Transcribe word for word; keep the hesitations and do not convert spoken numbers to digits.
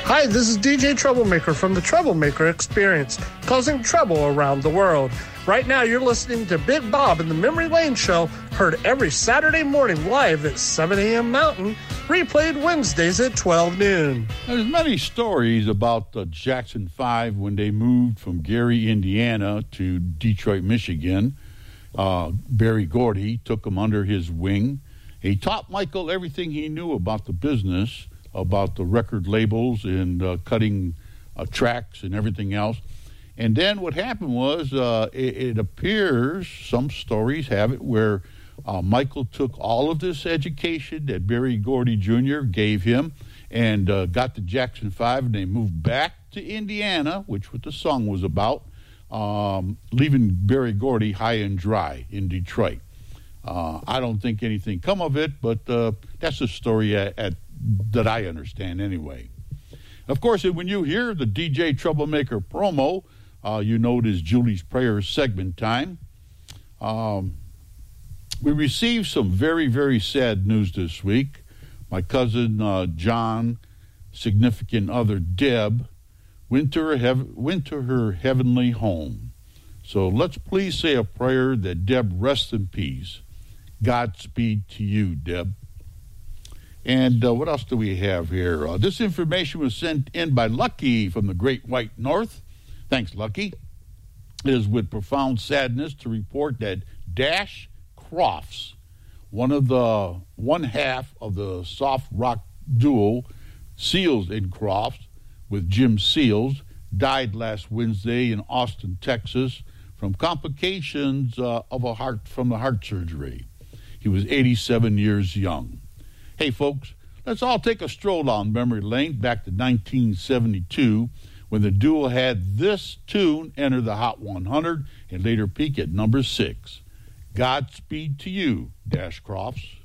Hi, this is D J Troublemaker from the Troublemaker Experience, causing trouble around the world. Right now, you're listening to Big Bob and the Memory Lane Show, heard every Saturday morning live at seven a.m. Mountain, replayed Wednesdays at twelve noon. There's many stories about the Jackson Five when they moved from Gary, Indiana to Detroit, Michigan. Uh, Berry Gordy took him under his wing. He taught Michael everything he knew about the business, about the record labels and uh, cutting uh, tracks and everything else. And then what happened was uh, it, it appears, some stories have it, where uh, Michael took all of this education that Berry Gordy Junior gave him and uh, got the Jackson Five, and they moved back to Indiana, which what the song was about, um, leaving Berry Gordy high and dry in Detroit. Uh, I don't think anything come of it, but uh, that's the story at, at that I understand anyway. Of course, when you hear the D J Troublemaker promo, uh, you know it is Julie's Prayer segment time. Um, we received some very, very sad news this week. My cousin uh, John, significant other Deb, went to, her hev- went to her heavenly home. So let's please say a prayer that Deb rests in peace. Godspeed to you, Deb. And uh, what else do we have here? Uh, this information was sent in by Lucky from the Great White North. Thanks, Lucky. It is with profound sadness to report that Dash Crofts, one of the one half of the soft rock duo Seals and Crofts with Jim Seals, died last Wednesday in Austin, Texas, from complications uh, of a heart from the heart surgery. He was eighty-seven years young. Hey, folks, let's all take a stroll down memory lane back to nineteen seventy-two when the duo had this tune enter the Hot one hundred and later peak at number six. Godspeed to you, Dash Crofts.